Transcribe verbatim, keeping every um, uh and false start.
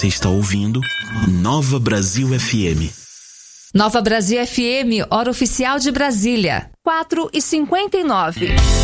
Você está ouvindo Nova Brasil F M. Nova Brasil F M, hora oficial de Brasília, quatro e cinquenta e nove.